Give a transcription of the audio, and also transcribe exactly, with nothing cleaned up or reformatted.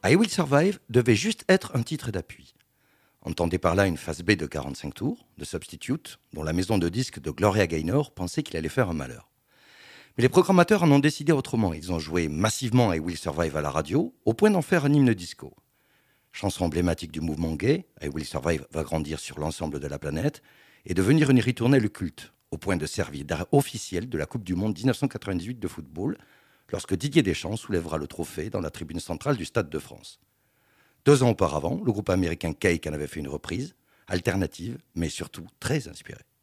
I Will Survive devait juste être un titre d'appui. Entendez par là une phase B de quarante-cinq tours, de Substitute, dont la maison de disques de Gloria Gaynor pensait qu'il allait faire un malheur. Mais les programmateurs en ont décidé autrement. Ils ont joué massivement I Will Survive à la radio, au point d'en faire un hymne disco. Chanson emblématique du mouvement gay, I Will Survive va grandir sur l'ensemble de la planète et devenir une ritournelle culte, au point de servir d'arrêt officiel de la Coupe du Monde dix-neuf cent quatre-vingt-dix-huit de football, lorsque Didier Deschamps soulèvera le trophée dans la tribune centrale du Stade de France. Deux ans auparavant, le groupe américain Cake en avait fait une reprise, alternative, mais surtout très inspirée.